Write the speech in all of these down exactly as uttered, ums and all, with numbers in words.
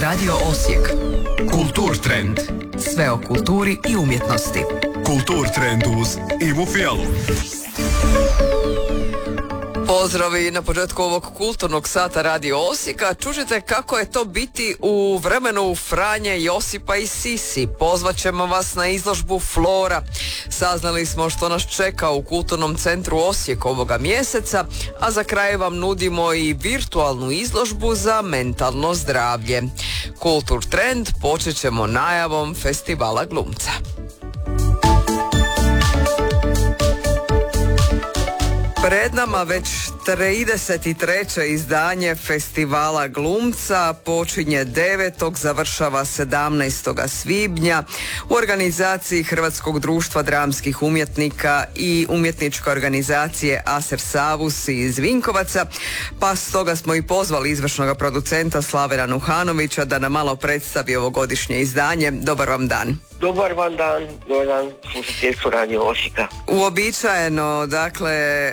Radio Osijek. Kultur trend. Sve o kulturi i umjetnosti. Kultur trend uz Ivu Fijalu. Pozdravi na početku ovog kulturnog sata Radio Osijeka. Čućete kako je to biti u vremenu Franje, Josipa i Sisi. Pozvaćemo vas na izložbu Flora. Saznali smo što nas čeka u Kulturnom centru Osijek ovoga mjeseca, a za kraj vam nudimo i virtualnu izložbu za mentalno zdravlje. Kultur trend počet ćemo najavom festivala glumca. Pred nama već trideset treće izdanje festivala glumca, počinje devetog završava sedamnaestog svibnja u organizaciji Hrvatskog društva dramskih umjetnika i umjetničke organizacije Aser Savus iz Vinkovaca, pa stoga smo i pozvali izvršnog producenta Slavena Nuhanovića da nam malo predstavi ovogodišnje izdanje. Dobar vam dan. Dobar vam dan, dobar dan, slušateljstvo Radio Osijeka. Uobičajeno, dakle,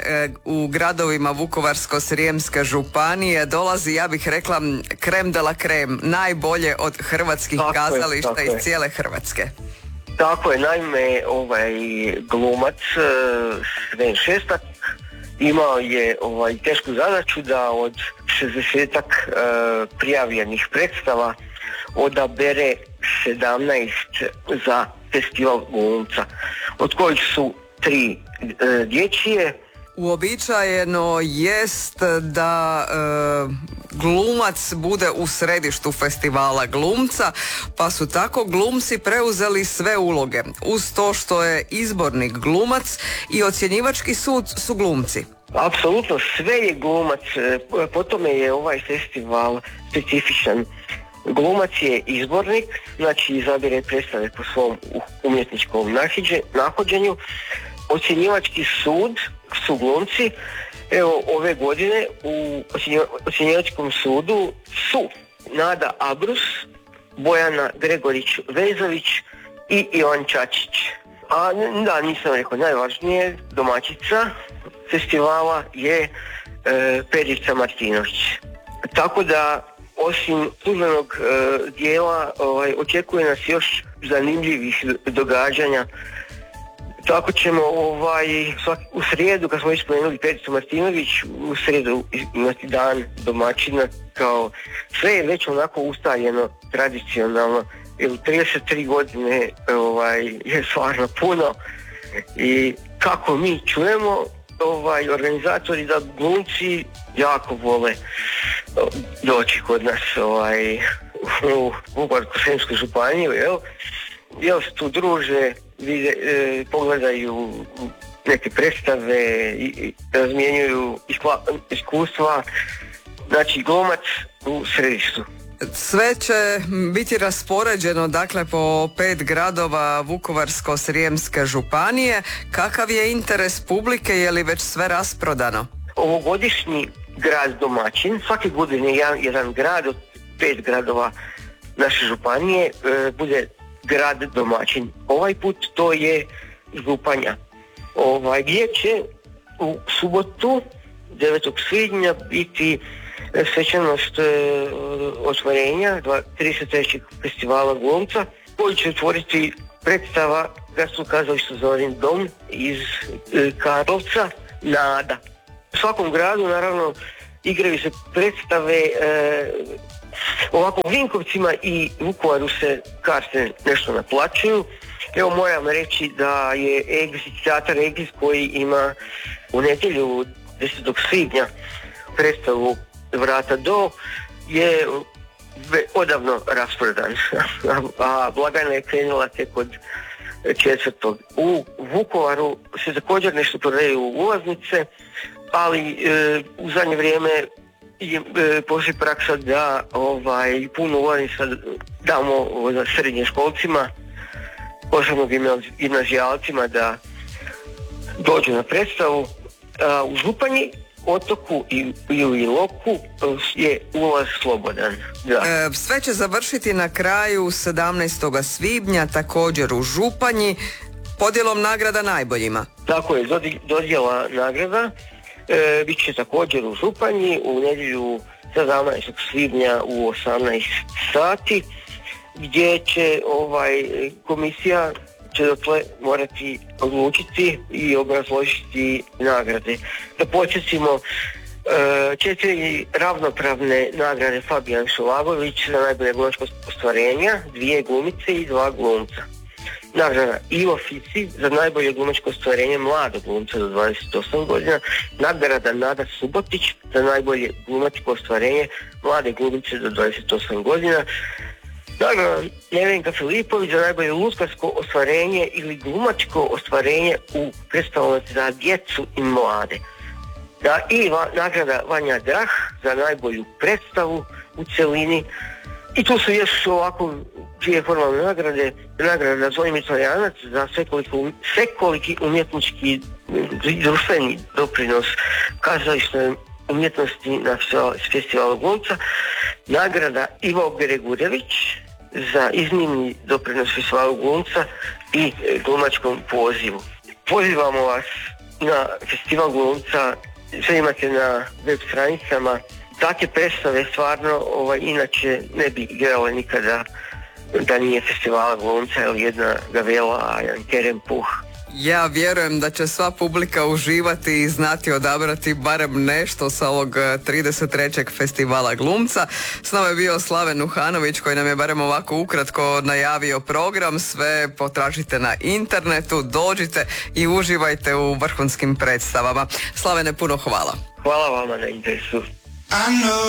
u gradovima Vukovarsko-srijemske županije dolazi, ja bih rekla, krem de la krem, najbolje od hrvatskih tako kazališta iz cijele Hrvatske. Tako je, naime, ovaj glumac Sven Šestak imao je ovaj tešku zadaću da od šezdesetak uh, prijavljenih predstava odabere sedamnaest za festival glumca, od kojih su tri e, dječje. Uobičajeno jest da e, glumac bude u središtu festivala glumca, pa su tako glumci preuzeli sve uloge. Uz to što je izbornik glumac i ocjenjivački sud su glumci. Apsolutno sve je glumac, po tome je ovaj festival specifičan. Glumac je izbornik, znači izabire predstave po svom umjetničkom nahođenju. Ocjenjivački sud su glumci. Evo, ove godine u ocjenjivačkom sudu su Nada Abrus, Bojana Gregorić-Vezović i Ivan Čačić. A da, nisam rekao, najvažnije domaćica festivala je e, Perica Martinović. Tako da osim službenog e, dijela ovaj, očekuje nas još zanimljivih događanja. Tako ćemo ovaj, svaki, u srijedu, kad smo već spomenuli Pericu Martinović, u srijedu imati dan domaćina, kao sve je već onako ustaljeno tradicionalno, jer u trideset tri godine ovaj, je stvarno puno i kako mi čujemo, ovaj, organizatori da glumci jako vole doći kod nas ovaj, u Vukovarsko-srijemsku županiju, jel? Jel se tu druže, vide, e, pogledaju neke predstave, i, i razmjenjuju iskla, iskustva, znači glumac u središtu. Sve će biti raspoređeno, dakle, po pet gradova Vukovarsko-srijemske županije. Kakav je interes publike, je li već sve rasprodano? Ovogodišnji grad domaćin, svake godine jedan, jedan grad od pet gradova naše županije e, bude grad domaćin. Ovaj put to je Županja. Ovaj, gdje će u subotu devetog svibnja biti svečanost e, otvorenja trideset trećeg festivala glumca, koji će otvoriti predstava Gradsko kazalište Zorin dom iz e, Karlovca, Nada. U svakom gradu naravno igraju se predstave, e, ovako u Vinkovcima i Vukovaru se karte nešto naplaćuju. Evo, moram reći da je Exit, teatar Exit, koji ima u nedjelju desetog svibnja predstavu Vrata do, je odavno rasprodan, a blagajna je krenula tek od četvrtog. U Vukovaru se također nešto prodaju ulaznice, ali e, u zadnje vrijeme je e, postoji praksa da ovaj, puno ulaznica damo o, srednjim školcima, posebno gimnazijalcima, da dođu na predstavu. A, u Županji, Otoku i, i u Iloku je ulaz slobodan. Da. E, sve će završiti na kraju sedamnaestog svibnja, također u Županji, podjelom nagrada najboljima. Tako je, dodjela nagrada e, bit će također u Županji u nedjelju sedamnaestog svibnja u osamnaest sati, gdje će ovaj komisija će dotle morati odlučiti i obrazložiti nagrade. Da podsjetimo, četiri ravnopravne nagrade Fabijan Šovagović za najbolje glumačko ostvarenja, dvije glumice i dva glumca. Nagrada Ivo Fici za najbolje glumačko ostvarenje mladog glumca do dvadeset osam godina, nagrada Nada Subotić za najbolje glumačko ostvarenje mlade glumice do dvadeset osam godina, nagrada Nevenka Filipović za najbolje lutkarsko ostvarenje ili glumačko ostvarenje u predstavama za djecu i mlade. Da, i va, nagrada Vanja Drah za najbolju predstavu u cjelini. I tu su još ovako dvije formalne nagrade. Nagrada Zvonimir Torjanac za svekoliki, svekoliki umjetnički društveni doprinos kazališnoj umjetnosti na festivalu glumca. Nagrada Ivo Gregurević za iznimni doprinos festivalu glumca i glumačkom pozivu. Pozivamo vas na festival glumca, sve imate na web stranicama. Takve predstave stvarno ovaj, inače ne bi igrale nikada da nije festivala glumca ili jedna Gavela, jedan Kerem Puh. Ja vjerujem da će sva publika uživati i znati odabrati barem nešto sa ovog trideset trećeg festivala glumca. S nama je bio Slaven Uhanović koji nam je barem ovako ukratko najavio program. Sve potražite na internetu, dođite i uživajte u vrhunskim predstavama. Slavene, puno hvala. Hvala vama na interesu.